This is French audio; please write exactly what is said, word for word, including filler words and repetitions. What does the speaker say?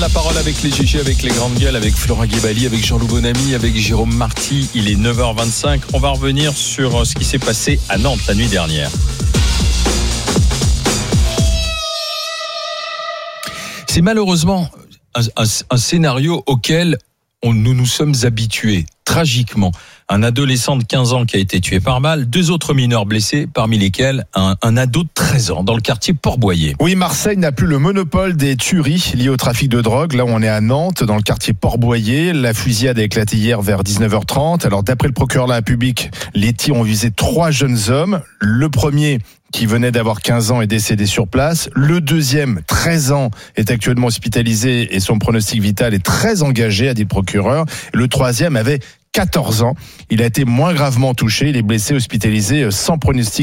la parole avec les G G, avec les grandes gueules, avec Florent Guébali, avec Jean-Loup Bonamy, avec Jérôme Marty. Il est neuf heures vingt-cinq. On va revenir sur ce qui s'est passé à Nantes la nuit dernière. C'est malheureusement un, un, un scénario auquel on, nous nous sommes habitués, tragiquement. Un adolescent de quinze ans qui a été tué par balle, deux autres mineurs blessés, parmi lesquels un, un ado de treize ans dans le quartier Port-Boyer. Oui, Marseille n'a plus le monopole des tueries liées au trafic de drogue. Là, on est à Nantes, dans le quartier Port-Boyer. La fusillade a éclaté hier vers dix-neuf heures trente. Alors, d'après le procureur de la République, les tirs ont visé trois jeunes hommes. Le premier, qui venait d'avoir quinze ans, est décédé sur place. Le deuxième, treize ans, est actuellement hospitalisé et son pronostic vital est très engagé, a dit le procureur. Le troisième avait quatorze ans. Il a été moins gravement touché. Il est blessé, hospitalisé sans pronostic